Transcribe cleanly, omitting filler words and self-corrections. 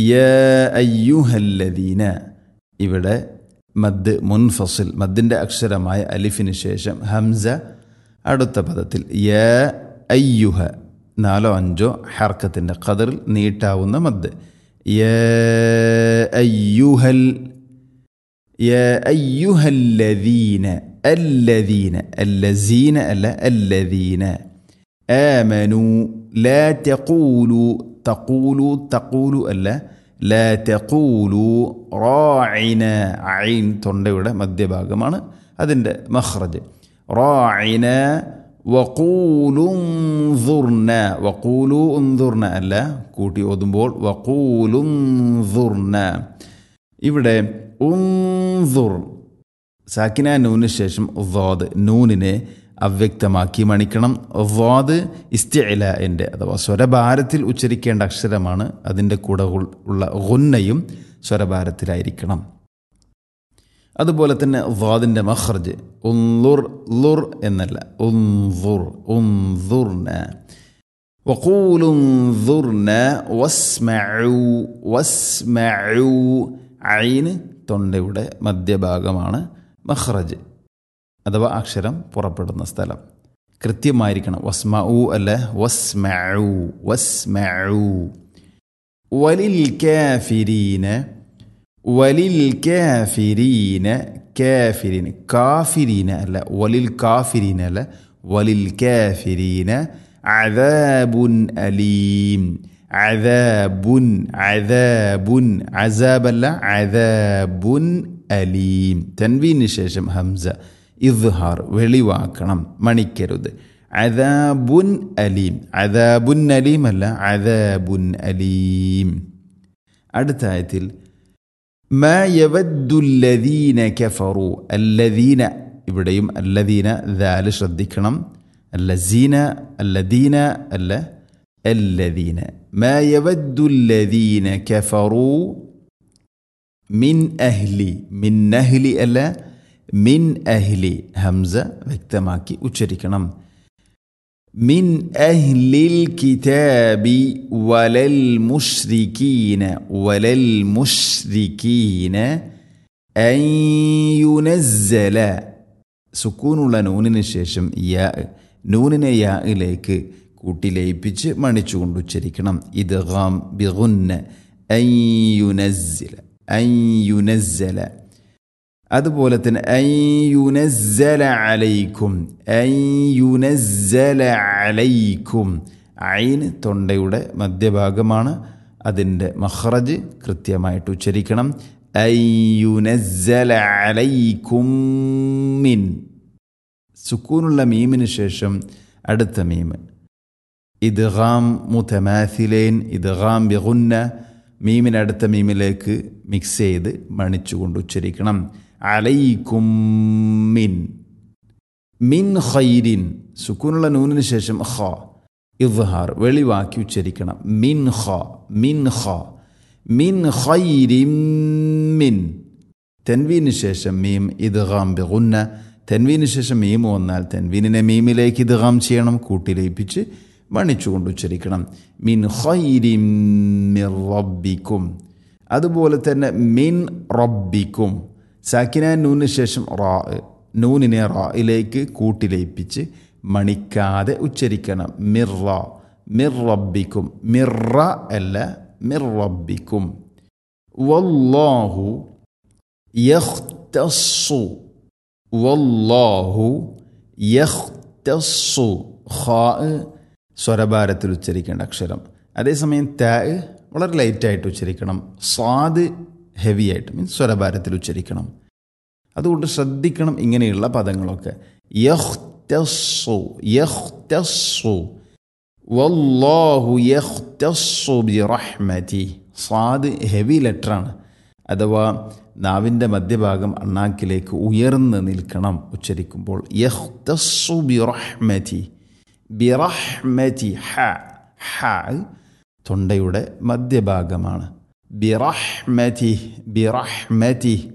യാ അയ്യുഹല്ലദീന. ഇവിടെ മദ് മുൻഫസിൽ, മദ്ദിൻ്റെ അക്ഷരമായ അലിഫിന് ശേഷം ഹംസ അടുത്ത പദത്തിൽ. യാ അയ്യുഹ 4-5 ഹർക്കത്തിൻ്റെ ഖദറിൽ നീട്ടാവുന്ന മദ്. യാ അയ്യുഹൽ, യാ അയ്യുഹല്ലദീന, അല്ലദീന, അല്ലസീന അല്ല, അല്ലദീന. ആമനു, ലാ തഖൂലു, തഖൂലു തഖൂലു അല്ല, ലാ തഖൂലു റാഇന. ഐൻ തൊണ്ടയുടെ മധ്യഭാഗമാണ് അതിൻ്റെ മഖ്റജ്. റാഇന വഖൂലു ഉൻദുർന, വഖൂലു ഉൻദുർന അല്ല, കൂട്ടി ഓതുമ്പോൾ വഖൂലു ഉൻദുർന. ഇവിടെ ഉൻദുർ സാക്കിന നൂന് ശേഷം ളാദ്, നൂനിനെ അവ്യക്തമാക്കി മണിക്കണം. ളാദ് ഇസ്തിഇലാഇൻ്റെ അഥവാ സ്വരഭാരത്തിൽ ഉച്ചരിക്കേണ്ട അക്ഷരമാണ്. അതിൻ്റെ കൂടെ ഉള്ള ഗുന്നയും സ്വരഭാരത്തിലായിരിക്കണം. അതുപോലെ തന്നെ ളാദിൻ്റെ മഖ്റജ് ഉൻദുർ, ളുർ എന്നല്ല, ഉൻദുർ, ഉൻദുർന. വഖൂലു ഉൻദുർന വസ്മഉ, വസ്മഉ. ഐൻ തൊണ്ടയുടെ മധ്യഭാഗമാണ് മഖ്റജ് അഥവാ അക്ഷരം പുറപ്പെടുന്ന സ്ഥലം. കൃത്യമായിരിക്കണം. വസ്മഉ അല്ല, വസ്മഉ, വസ്മഉ. വലിൽ കാഫിരീന, വലിൽ കാഫിരീന, കാഫിരീന, കാഫിരീന അല്ല, വലിൽ കാഫിരീന അല്ല, വലിൽ കാഫിരീന അദാബുൻ അലീം. അദാബുൻ, അദാബുൻ, അസാബല്ല, അദാബുൻ അലീം. തൻവീന് ശേഷം ഹംസ ഇദ്ഹാർ, വെളിവാക്കണം, മണിക്കരുത്. അദാബുൻ അലീം, അദാബുൻ അലീം അല്ല, അദാബുൻ അലീം. അടുത്ത ആയത്തിൽ മാ യവദ്ദുല്ലദീന കഫറു, അല്ലദീന, ഇവിടെയും അല്ലദീന ദാല് ശ്രദ്ധിക്കണം. അല്ലസീന, അല്ലദീന അല്ല, അല്ലദീന. മാ യവദ്ദുല്ലദീന കഫറു മിൻ അഹ്ലി, മിൻ അഹ്ലി അല്ല, മിൻ അഹ്ലി. ഹംസ വ്യക്തമാക്കി ഉച്ചരിക്കണം. മിൻ അഹ്ലിൽ കിതാബി വലൽ മുശ്രികീന, വലൽ മുശ്രികീന അൻ യുനസ്സല. സുക്കൂനുള്ള നൂനിന് ശേഷം യാ, നൂനിനെ യായിലേക്ക് കൂട്ടി ലയിപ്പിച്ച് മണിച്ചുകൊണ്ട് ഉച്ചരിക്കണം. ഇദ്ഗാം ബിഗുന്ന, അൻ യുനസ്സല, അൻ യുനസ്സല. അതുപോലെ തന്നെ അൻ യുനസ്സല അലൈക്കും, അൻ യുനസ്സല അലൈക്കും. ഐൻ തൊണ്ടയുടെ മധ്യഭാഗമാണ്. അതിൻ്റെ മഖ്റജ് കൃത്യമായിട്ട് ഉച്ചരിക്കണം. അൻ യുനസ്സല അലൈക്കും മിൻ. സുക്കൂനുള്ള മീമിന് ശേഷം അടുത്ത മീം. ഇദ്ഗാം മുതമാസിലൈൻ, ഇദ്ഗാം ബിഗുന്ന. മീമിനടുത്ത മീമിലേക്ക് മിക്സ് ചെയ്ത് മണിച്ചുകൊണ്ട് ഉച്ചരിക്കണം. അലൈക്കും മിൻ, മിൻ ഖൈരിൻ. സുക്കൂനുള്ള നൂനിന് ശേഷം ഖ, ഇദ്ഹാർ, വെളിവാക്കി ഉച്ചരിക്കണം. മിൻ ഖ, മിൻ ഖ, മിൻ ഖൈരിൻ മിൻ. തൻവീന് ശേഷം മീം, ഇദ്ഗാം ബിഗുന്ന. തൻവീന് ശേഷം മീം വന്നാൽ തൻവീനിനെ മീമിലേക്ക് ഇദ്ഗാം ചെയ്യണം, കൂട്ടിലയിപ്പിച്ച് മണിച്ചുകൊണ്ട് ഉച്ചരിക്കണം. മിൻ ഖൈരിൻ മിർ റബ്ബിക്കും. അതുപോലെ തന്നെ മിൻ റബ്ബിക്കും. സാക്കിന നൂനിന് ശേഷം റാ, നൂനിനെ റായിലേക്ക് കൂട്ടിലയിപ്പിച്ച് മണിക്കാതെ ഉച്ചരിക്കണം. മിർറ, മിർ റബ്ബിക്കും. മിർറ അല്ല, മിർ റബ്ബിക്കും. വല്ലാഹു യഖ്തസ്സു, വല്ലാഹു യഖ്തസ്സു. ഖാ സ്വരഭാരത്തിൽ ഉച്ചരിക്കേണ്ട അക്ഷരം. അതേസമയം താ വളരെ ലൈറ്റായിട്ട് ഉച്ചരിക്കണം. സ്വാദ് ഹെവി ആയിട്ട്, മീൻസ് സ്വരഭാരത്തിൽ ഉച്ചരിക്കണം. അതുകൊണ്ട് ശ്രദ്ധിക്കണം ഇങ്ങനെയുള്ള പദങ്ങളൊക്കെ. യഖ്തസ്സു, യഖ്തസ്സു. വല്ലാഹു യഖ്തസ്സു ബിറഹ്മതി. സ്വാദ് ഹെവി ലെറ്ററാണ്, അഥവാ നാവിൻ്റെ മധ്യഭാഗം അണ്ണാക്കിലേക്ക് ഉയർന്ന് നിൽക്കണം ഉച്ചരിക്കുമ്പോൾ. യഖ്തസ്സു ബിറഹ്മതി, ബിറഹ്മതി. ഹ, ഹ തൊണ്ടയുടെ മധ്യഭാഗമാണ്. ബിറഹ്മതി, ബിറഹ്മതി.